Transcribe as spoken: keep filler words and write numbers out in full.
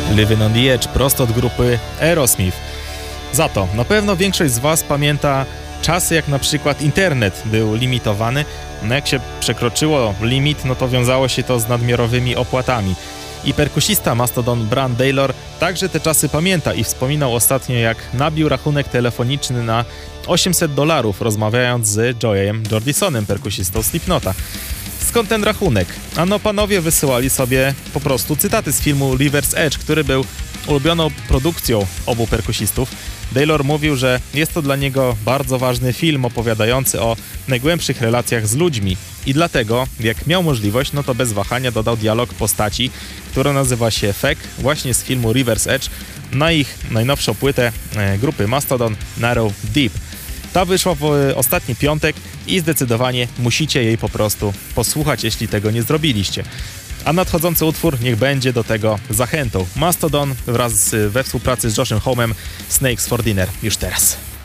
Living on the Edge prosto od grupy Aerosmith. Za to na pewno większość z Was pamięta czasy, jak na przykład internet był limitowany. No jak się przekroczyło limit, no to wiązało się to z nadmiarowymi opłatami. I perkusista Mastodon Brann Dailor także te czasy pamięta i wspominał ostatnio, jak nabił rachunek telefoniczny na osiemset dolarów, rozmawiając z Joeyem Jordisonem, perkusistą Slipknota. Skąd ten rachunek? Ano panowie wysyłali sobie po prostu cytaty z filmu River's Edge, który był ulubioną produkcją obu perkusistów. Dailor mówił, że jest to dla niego bardzo ważny film opowiadający o najgłębszych relacjach z ludźmi i dlatego, jak miał możliwość, no to bez wahania dodał dialog postaci, która nazywa się Feck, właśnie z filmu River's Edge, na ich najnowszą płytę e, grupy Mastodon Narrow Deep. Ta wyszła w ostatni piątek i zdecydowanie musicie jej po prostu posłuchać, jeśli tego nie zrobiliście. A nadchodzący utwór niech będzie do tego zachętą. Mastodon wraz z, we współpracy z Joshem Homem, Snakes for Dinner już teraz.